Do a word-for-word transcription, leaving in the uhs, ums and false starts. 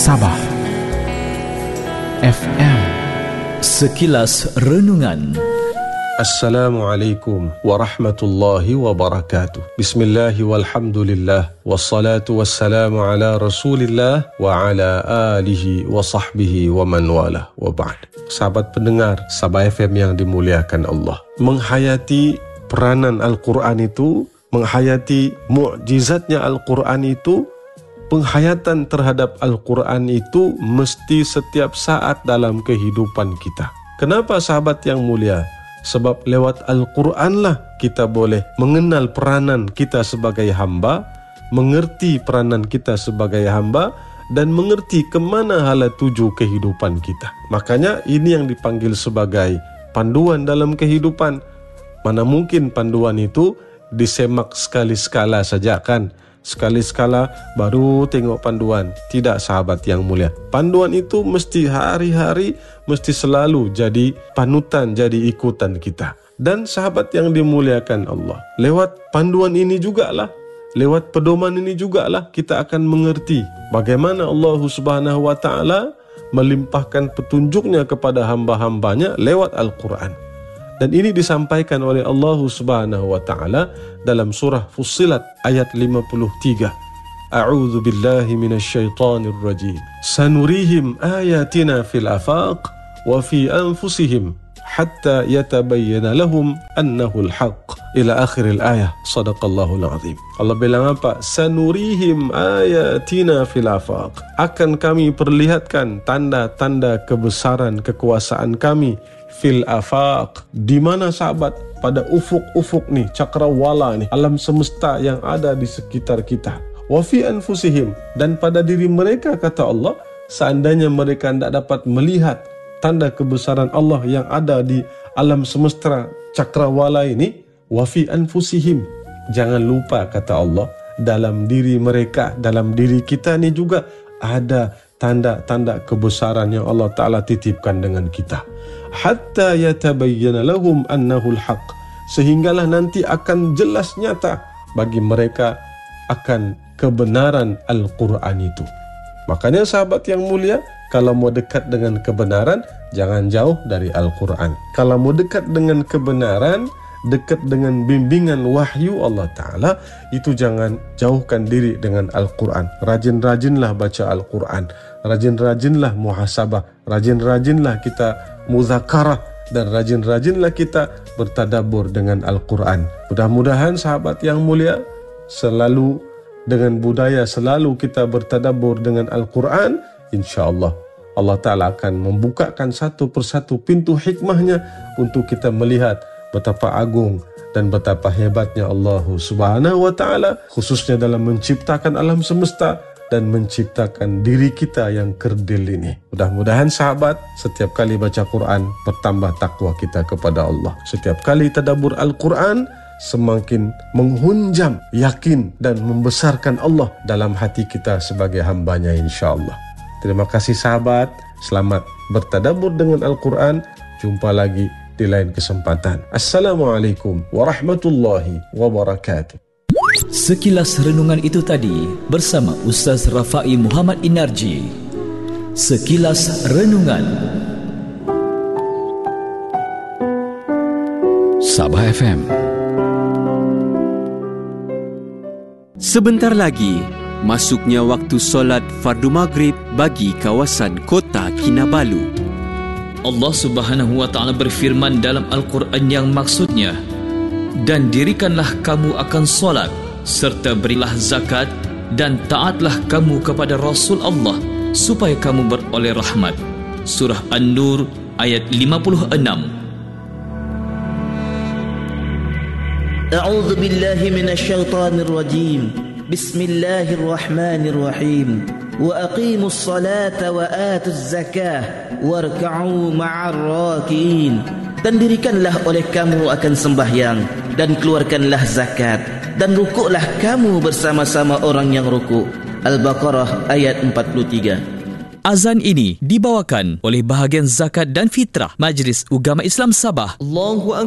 Sabah F M. Sekilas Renungan. Assalamualaikum warahmatullahi wabarakatuh. Bismillahi walhamdulillah. Wassalatu wassalamu ala rasulillah wa ala alihi wa sahbihi wa man wala wa ba'd. Sahabat pendengar Sabah F M yang dimuliakan Allah, menghayati peranan Al-Quran itu, menghayati mukjizatnya Al-Quran itu, penghayatan terhadap Al-Quran itu mesti setiap saat dalam kehidupan kita. Kenapa sahabat yang mulia? Sebab lewat Al-Quran lah kita boleh mengenal peranan kita sebagai hamba, mengerti peranan kita sebagai hamba, dan mengerti kemana hala tuju kehidupan kita. Makanya ini yang dipanggil sebagai panduan dalam kehidupan. Mana mungkin panduan itu disemak sekali-sekala saja kan? Sekali-sekala baru tengok panduan. Tidak sahabat yang mulia. Panduan itu mesti hari-hari, mesti selalu jadi panutan, jadi ikutan kita. Dan sahabat yang dimuliakan Allah, lewat panduan ini jugalah, lewat pedoman ini jugalah kita akan mengerti bagaimana Allah Subhanahu wa Ta'ala melimpahkan petunjuknya kepada hamba-hambanya lewat Al-Quran. Dan ini disampaikan oleh Allah Subhanahu wa Ta'ala dalam surah Fussilat ayat lima puluh tiga. A'udzu billahi minasyaitonir rajim. Sanurihim ayatina fil afaq wa fi anfusihim hatta yatabayyana lahum annahu al-haq. Ila akhiril ayah. Sadaqallahul azim. Allah bilang apa? Sanurihim ayatina fil afaq. Akan kami perlihatkan tanda-tanda kebesaran kekuasaan kami fil afaq. Di mana sahabat? Pada ufuk-ufuk nih, cakrawala nih, alam semesta yang ada di sekitar kita. Wa fi anfusihim, dan pada diri mereka, kata Allah, seandainya mereka tidak dapat melihat tanda kebesaran Allah yang ada di alam semesta cakrawala ini, wa fi anfusihim, jangan lupa, kata Allah, dalam diri mereka, dalam diri kita ni juga ada tanda-tanda kebesaran yang Allah Ta'ala titipkan dengan kita. Hatta yatabayyana lahum annahu al-haq, sehinggalah nanti akan jelas nyata bagi mereka akan kebenaran Al-Quran itu. Makanya sahabat yang mulia, kalau mau dekat dengan kebenaran, jangan jauh dari Al-Quran. Kalau mau dekat dengan kebenaran, dekat dengan bimbingan wahyu Allah Ta'ala, itu jangan jauhkan diri dengan Al-Quran. Rajin-rajinlah baca Al-Quran, rajin-rajinlah muhasabah, rajin-rajinlah kita muzakarah, dan rajin-rajinlah kita bertadabbur dengan Al-Quran. Mudah-mudahan sahabat yang mulia, selalu dengan budaya selalu kita bertadabbur dengan Al-Quran, insya-Allah Allah Ta'ala akan membukakan satu persatu pintu hikmahnya untuk kita melihat betapa agung dan betapa hebatnya Allah Subhanahu wa Ta'ala, khususnya dalam menciptakan alam semesta dan menciptakan diri kita yang kerdil ini. Mudah-mudahan sahabat, setiap kali baca Quran bertambah takwa kita kepada Allah. Setiap kali tadabbur Al-Quran semakin menghunjam yakin dan membesarkan Allah dalam hati kita sebagai hambanya, insya-Allah. Terima kasih sahabat, selamat bertadabbur dengan Al-Quran. Jumpa lagi di lain kesempatan. Assalamualaikum warahmatullahi wabarakatuh. Sekilas renungan itu tadi bersama Ustaz Rafai Muhammad Inarji. Sekilas Renungan. Sabah F M. Sebentar lagi masuknya waktu solat fardu maghrib bagi kawasan kota Kinabalu. Allah Subhanahu wa Ta'ala berfirman dalam Al-Quran yang maksudnya, dan dirikanlah kamu akan solat, serta berilah zakat, dan taatlah kamu kepada Rasul Allah, supaya kamu beroleh rahmat. Surah An-Nur ayat lima puluh enam. A'udzu billahi minasyaitonir rajim. Bismillahirrahmanirrahim. Wa aqimus salata wa atuz zakah warka'u ma'ar rakiin. Dan dirikanlah oleh kamu akan sembahyang, dan keluarkanlah zakat, dan rukuklah kamu bersama-sama orang yang rukuk. Al-Baqarah ayat empat puluh tiga. Azan ini dibawakan oleh bahagian zakat dan fitrah Majlis Ugama Islam Sabah. Allahu